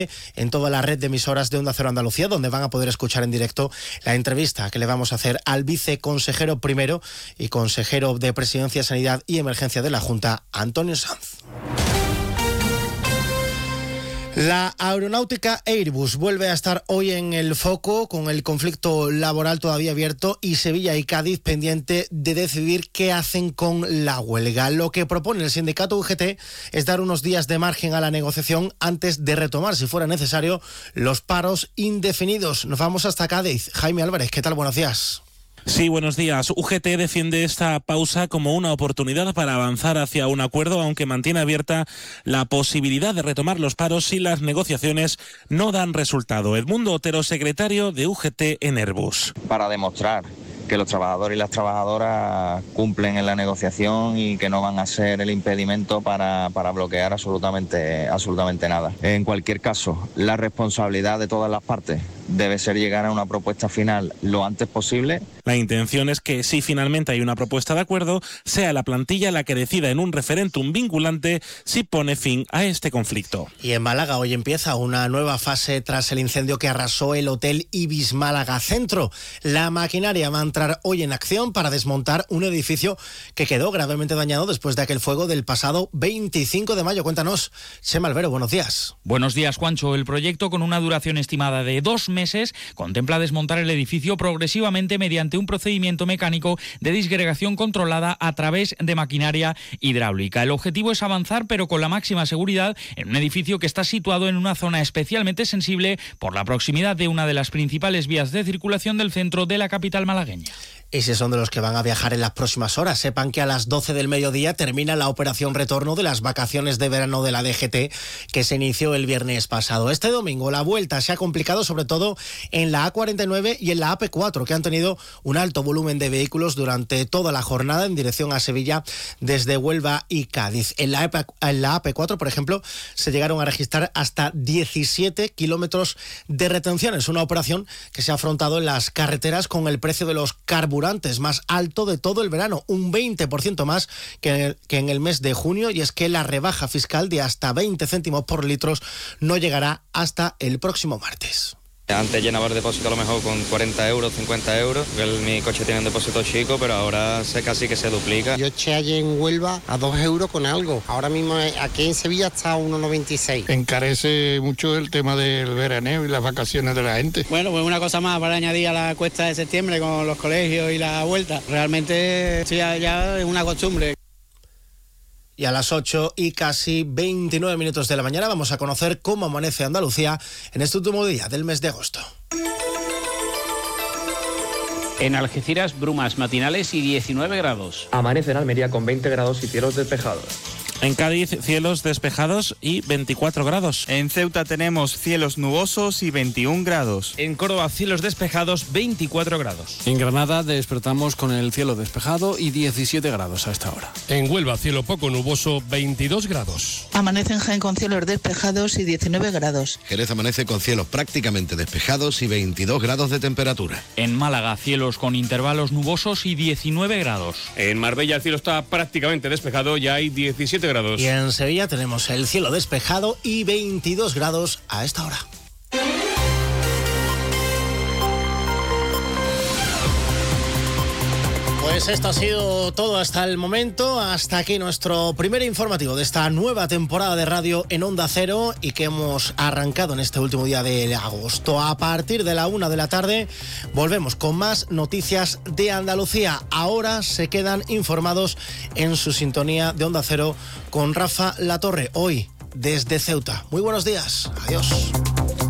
en toda la red de emisoras de Onda Cero Andalucía, donde van a poder escuchar en directo la entrevista que le vamos a hacer al viceconsejero primero y consejero de Presidencia, Sanidad y Emergencia de la Junta, Antonio Sanz. La aeronáutica Airbus vuelve a estar hoy en el foco, con el conflicto laboral todavía abierto y Sevilla y Cádiz pendiente de decidir qué hacen con la huelga. Lo que propone el sindicato UGT es dar unos días de margen a la negociación antes de retomar, si fuera necesario, los paros indefinidos. Nos vamos hasta Cádiz. Jaime Álvarez, ¿qué tal? Buenos días. Sí, buenos días. UGT defiende esta pausa como una oportunidad para avanzar hacia un acuerdo, aunque mantiene abierta la posibilidad de retomar los paros si las negociaciones no dan resultado. Edmundo Otero, secretario de UGT en Airbus. Para demostrar que los trabajadores y las trabajadoras cumplen en la negociación y que no van a ser el impedimento para bloquear absolutamente nada. En cualquier caso, la responsabilidad de todas las partes debe ser llegar a una propuesta final lo antes posible. La intención es que, si finalmente hay una propuesta de acuerdo, sea la plantilla la que decida en un referéndum vinculante si pone fin a este conflicto. Y en Málaga hoy empieza una nueva fase tras el incendio que arrasó el Hotel Ibis Málaga Centro. La maquinaria va a entrar hoy en acción para desmontar un edificio que quedó gravemente dañado después de aquel fuego del pasado 25 de mayo. Cuéntanos, Chema Albero, buenos días. Buenos días, Juancho. El proyecto, con una duración estimada de 2 meses, contempla desmontar el edificio progresivamente mediante un procedimiento mecánico de disgregación controlada a través de maquinaria hidráulica. El objetivo es avanzar, pero con la máxima seguridad, en un edificio que está situado en una zona especialmente sensible por la proximidad de una de las principales vías de circulación del centro de la capital malagueña. Y si son de los que van a viajar en las próximas horas, sepan que a las 12 del mediodía termina la operación retorno de las vacaciones de verano de la DGT, que se inició el viernes pasado. Este domingo la vuelta se ha complicado sobre todo en la A49 y en la AP4, que han tenido un alto volumen de vehículos durante toda la jornada en dirección a Sevilla desde Huelva y Cádiz. En la AP4, por ejemplo, se llegaron a registrar hasta 17 kilómetros de retenciones, una operación que se ha afrontado en las carreteras con el precio de los carburantes más alto de todo el verano, un 20% más que en el mes de junio, y es que la rebaja fiscal de hasta 20 céntimos por litro no llegará hasta el próximo martes. Antes llenaba el depósito a lo mejor con 40 euros, 50 euros, mi coche tiene un depósito chico, pero ahora casi que se duplica. Yo eché ayer en Huelva a 2 euros con algo, ahora mismo aquí en Sevilla está a 1,96. Encarece mucho el tema del veraneo y las vacaciones de la gente. Bueno, pues una cosa más para añadir a la cuesta de septiembre con los colegios y la vuelta. Realmente sí, ya es una costumbre. Y a las 8 y casi 29 minutos de la mañana vamos a conocer cómo amanece Andalucía en este último día del mes de agosto. En Algeciras, brumas matinales y 19 grados. Amanece en Almería con 20 grados y cielos despejados. En Cádiz, cielos despejados y 24 grados. En Ceuta tenemos cielos nubosos y 21 grados. En Córdoba, cielos despejados, 24 grados. En Granada despertamos con el cielo despejado y 17 grados a esta hora. En Huelva, cielo poco nuboso, 22 grados. Amanece en Jaén con cielos despejados y 19 grados. Jerez amanece con cielos prácticamente despejados y 22 grados de temperatura. En Málaga, cielos con intervalos nubosos y 19 grados. En Marbella, el cielo está prácticamente despejado y hay 17 grados. Y en Sevilla tenemos el cielo despejado y 22 grados a esta hora. Pues esto ha sido todo hasta el momento. Hasta aquí nuestro primer informativo de esta nueva temporada de radio en Onda Cero y que hemos arrancado en este último día de agosto. A partir de la 1 de la tarde volvemos con más noticias de Andalucía. Ahora se quedan informados en su sintonía de Onda Cero con Rafa Latorre, hoy desde Ceuta. Muy buenos días. Adiós.